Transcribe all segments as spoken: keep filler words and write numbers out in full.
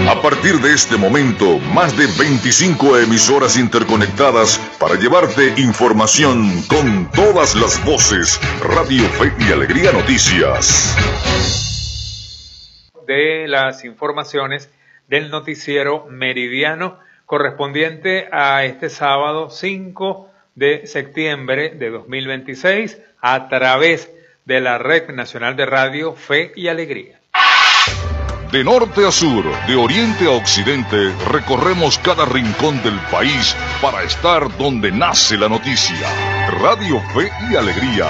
A partir de este momento, más de veinticinco emisoras interconectadas para llevarte información con todas las voces. Radio Fe y Alegría Noticias. De las informaciones del noticiero meridiano correspondiente a este sábado cinco de septiembre de dos mil veintiséis a través de la Red Nacional de Radio Fe y Alegría. De norte a sur, de oriente a occidente, recorremos cada rincón del país para estar donde nace la noticia. Radio Fe y Alegría.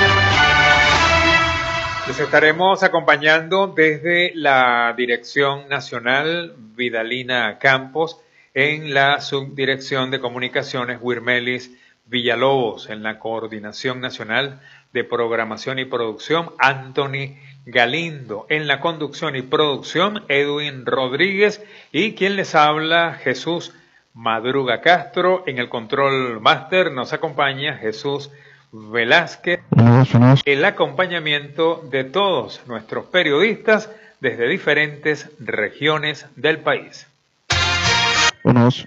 Les estaremos acompañando desde la Dirección Nacional Vidalina Campos, en la Subdirección de Comunicaciones Wirmelis Villalobos, en la Coordinación Nacional de Programación y Producción Anthony Galindo, en la conducción y producción Edwin Rodríguez y quien les habla Jesús Madruga Castro. En el control máster nos acompaña Jesús Velázquez. El acompañamiento de todos nuestros periodistas desde diferentes regiones del país. Unos.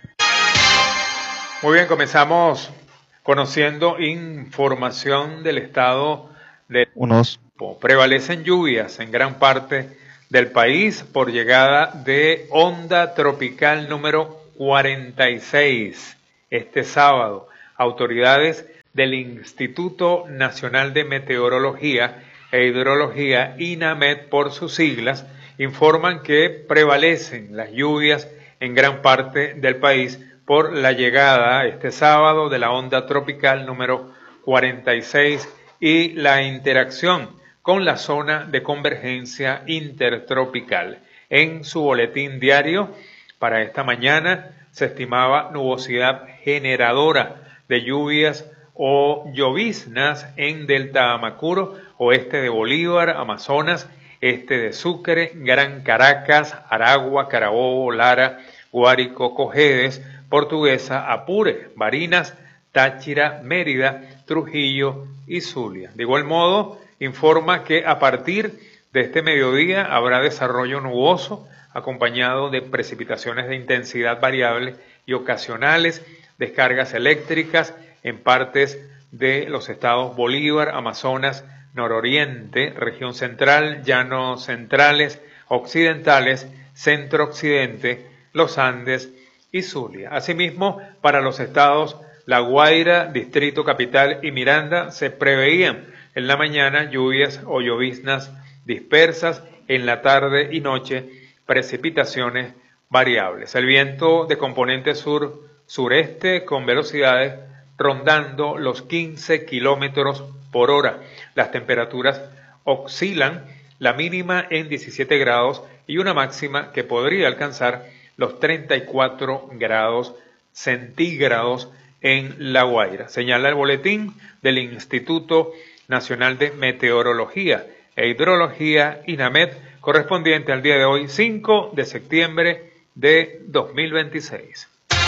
Muy bien, comenzamos conociendo información del estado de Unos. Prevalecen lluvias en gran parte del país por llegada de onda tropical número cuarenta y seis. Este sábado, autoridades del Instituto Nacional de Meteorología e Hidrología, INAMED por sus siglas, informan que prevalecen las lluvias en gran parte del país por la llegada este sábado de la onda tropical número cuarenta y seis y la interacción con la zona de convergencia intertropical. En su boletín diario para esta mañana se estimaba nubosidad generadora de lluvias o lloviznas en Delta Amacuro, oeste de Bolívar, Amazonas, este de Sucre, Gran Caracas, Aragua, Carabobo, Lara, Guárico, Cojedes, Portuguesa, Apure, Barinas, Táchira, Mérida, Trujillo y Zulia. De igual modo, informa que a partir de este mediodía habrá desarrollo nuboso acompañado de precipitaciones de intensidad variable y ocasionales, descargas eléctricas en partes de los estados Bolívar, Amazonas, Nororiente, Región Central, Llanos Centrales, Occidentales, Centro-Occidente, los Andes y Zulia. Asimismo, para los estados La Guaira, Distrito Capital y Miranda se preveían en la mañana lluvias o lloviznas dispersas, en la tarde y noche precipitaciones variables. El viento de componente sur-sureste con velocidades rondando los quince kilómetros por hora. Las temperaturas oscilan, la mínima en diecisiete grados y una máxima que podría alcanzar los treinta y cuatro grados centígrados en La Guaira. Señala el boletín del Instituto Nacional de Meteorología e Hidrología, INAMED, correspondiente al día de hoy, cinco de septiembre de dos mil veintiséis.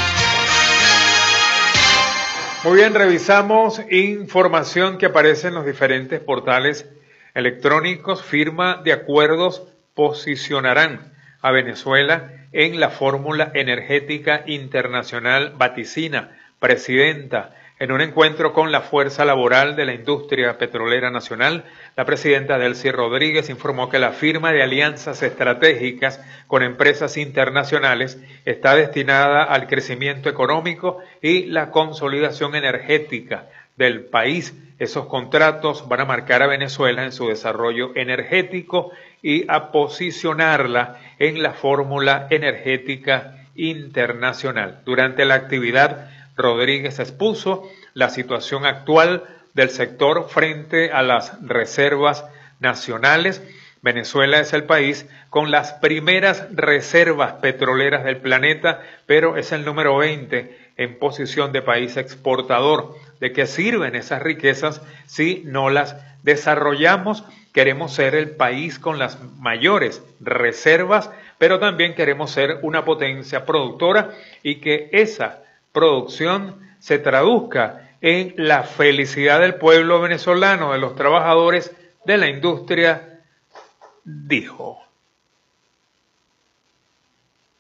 Muy bien, revisamos información que aparece en los diferentes portales electrónicos. Firma de acuerdos posicionarán a Venezuela en la fórmula energética internacional, vaticina presidenta. En un encuentro con la fuerza laboral de la industria petrolera nacional, la presidenta Delcy Rodríguez informó que la firma de alianzas estratégicas con empresas internacionales está destinada al crecimiento económico y la consolidación energética del país. Esos contratos van a marcar a Venezuela en su desarrollo energético y a posicionarla en la fórmula energética internacional. Durante la actividad, Rodríguez expuso la situación actual del sector frente a las reservas nacionales. Venezuela es el país con las primeras reservas petroleras del planeta, pero es el número veinte en posición de país exportador. ¿De qué sirven esas riquezas si no las desarrollamos? Queremos ser el país con las mayores reservas, pero también queremos ser una potencia productora y que esa producción se traduzca en la felicidad del pueblo venezolano, de los trabajadores de la industria, dijo.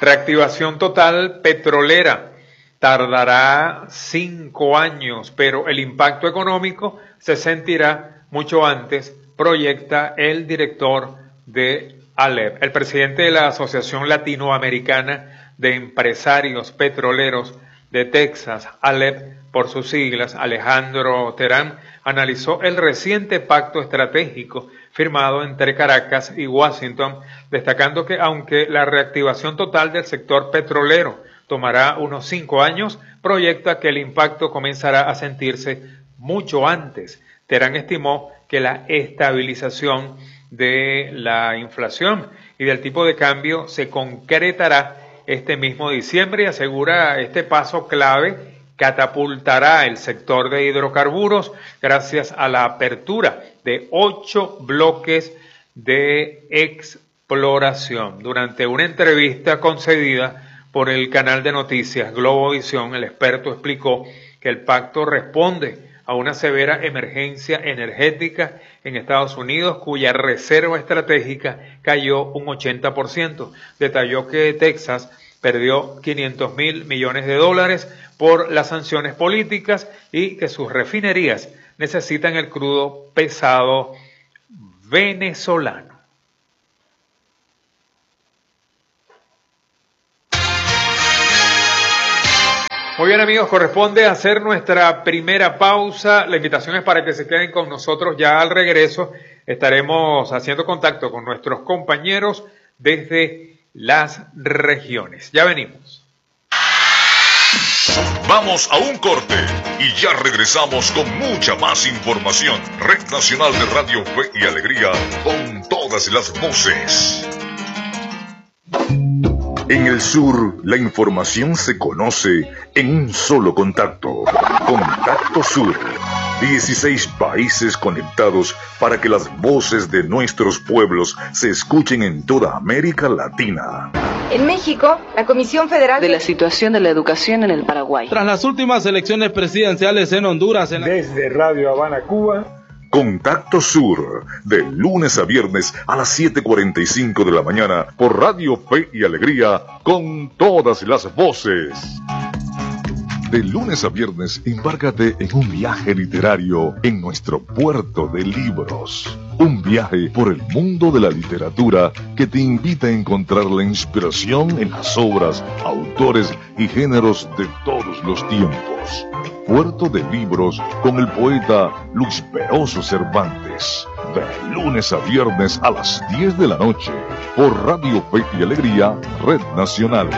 Reactivación total petrolera tardará cinco años, pero el impacto económico se sentirá mucho antes, proyecta el director de ALEP. El presidente de la Asociación Latinoamericana de Empresarios Petroleros de Texas, ALEP por sus siglas, Alejandro Terán, analizó el reciente pacto estratégico firmado entre Caracas y Washington, destacando que aunque la reactivación total del sector petrolero tomará unos cinco años, proyecta que el impacto comenzará a sentirse mucho antes. Terán estimó que la estabilización de la inflación y del tipo de cambio se concretará este mismo diciembre y asegura este paso clave catapultará el sector de hidrocarburos gracias a la apertura de ocho bloques de exploración. Durante una entrevista concedida por el canal de noticias Globovisión, el experto explicó que el pacto responde a una severa emergencia energética en Estados Unidos, cuya reserva estratégica cayó un ochenta por ciento. Detalló que Texas perdió quinientos mil millones de dólares por las sanciones políticas y que sus refinerías necesitan el crudo pesado venezolano. Muy bien, amigos, corresponde hacer nuestra primera pausa. La invitación es para que se queden con nosotros. Ya al regreso estaremos haciendo contacto con nuestros compañeros desde las regiones. Ya venimos. Vamos a un corte y ya regresamos con mucha más información. Red Nacional de Radio Fe y Alegría, con todas las voces. En el sur, la información se conoce en un solo contacto. Contacto Sur. dieciséis países conectados para que las voces de nuestros pueblos se escuchen en toda América Latina. En México, la Comisión Federal de la situación de la educación en el Paraguay. Tras las últimas elecciones presidenciales en Honduras. En la... Desde Radio Habana, Cuba. Contacto Sur, de lunes a viernes a las siete cuarenta y cinco de la mañana por Radio Fe y Alegría, con todas las voces. De lunes a viernes, embárcate en un viaje literario en nuestro puerto de libros. Un viaje por el mundo de la literatura que te invita a encontrar la inspiración en las obras, autores y géneros de todos los tiempos. Puerto de Libros con el poeta Luis Peroso Cervantes. De lunes a viernes a las diez de la noche por Radio Fe y Alegría, Red Nacional.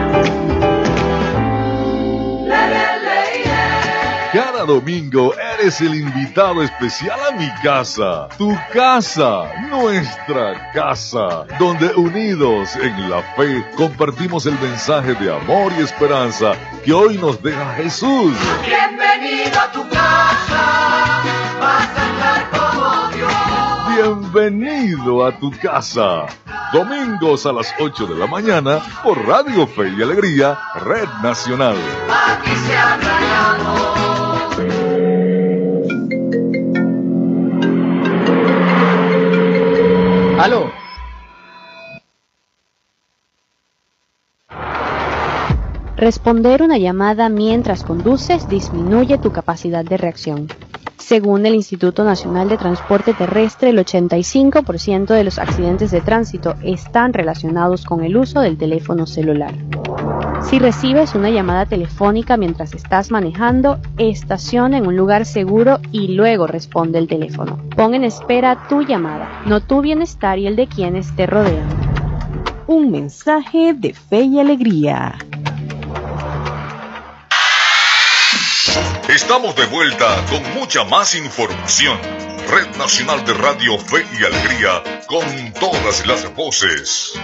Cada domingo eres el invitado especial a mi casa, tu casa, nuestra casa, donde unidos en la fe compartimos el mensaje de amor y esperanza que hoy nos deja Jesús. Bienvenido a tu casa, vas a estar como Dios. Bienvenido a tu casa. Domingos a las ocho de la mañana por Radio Fe y Alegría, Red Nacional. Aquí se ha rayado. ¡Aló! Responder una llamada mientras conduces disminuye tu capacidad de reacción. Según el Instituto Nacional de Transporte Terrestre, el ochenta y cinco por ciento de los accidentes de tránsito están relacionados con el uso del teléfono celular. Si recibes una llamada telefónica mientras estás manejando, estaciona en un lugar seguro y luego responde el teléfono. Pon en espera tu llamada, no tu bienestar y el de quienes te rodean. Un mensaje de Fe y Alegría. Estamos de vuelta con mucha más información. Red Nacional de Radio Fe y Alegría, con todas las voces.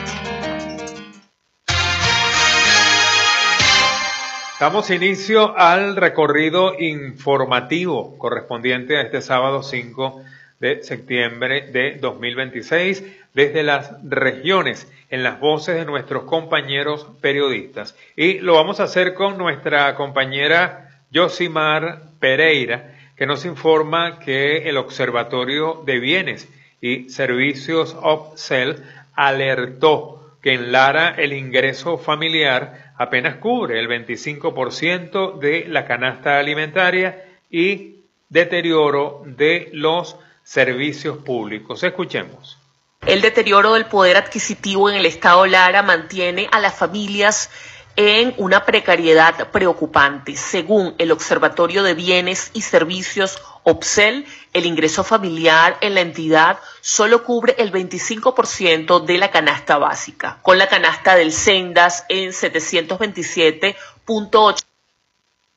Damos inicio al recorrido informativo correspondiente a este sábado cinco de septiembre de dos mil veintiséis desde las regiones en las voces de nuestros compañeros periodistas. Y lo vamos a hacer con nuestra compañera Yosimar Pereira, que nos informa que el Observatorio de Bienes y Servicios OPSEL alertó que en Lara el ingreso familiar apenas cubre el veinticinco por ciento de la canasta alimentaria y deterioro de los servicios públicos. Escuchemos. El deterioro del poder adquisitivo en el estado Lara mantiene a las familias en una precariedad preocupante. Según el Observatorio de Bienes y Servicios OBSEL, el ingreso familiar en la entidad solo cubre el veinticinco por ciento de la canasta básica, con la canasta del Sendas en setecientos veintisiete punto ocho.